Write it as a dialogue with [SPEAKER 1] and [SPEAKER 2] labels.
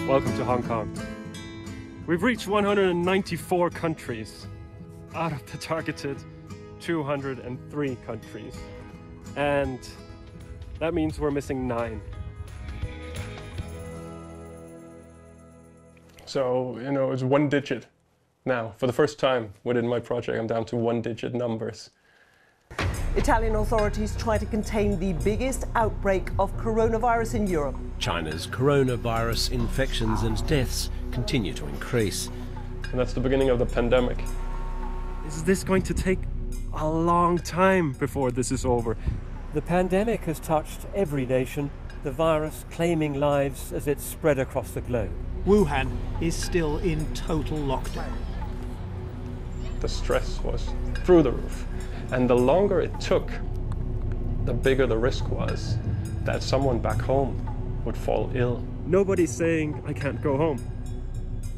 [SPEAKER 1] Welcome to Hong Kong. We've reached 194 countries out of the targeted 203 countries. And that means we're missing 9. So, it's 1 digit now. For the first time within my project, I'm down to 1-digit numbers.
[SPEAKER 2] Italian authorities try to contain the biggest outbreak of coronavirus in Europe.
[SPEAKER 3] China's coronavirus infections and deaths continue to increase.
[SPEAKER 1] And that's the beginning of the pandemic. Is this going to take a long time before this is over?
[SPEAKER 4] The pandemic has touched every nation, the virus claiming lives as it's spread across the globe.
[SPEAKER 5] Wuhan is still in total lockdown.
[SPEAKER 1] The stress was through the roof. And the longer it took, the bigger the risk was that someone back home would fall ill. Nobody's saying, I can't go home.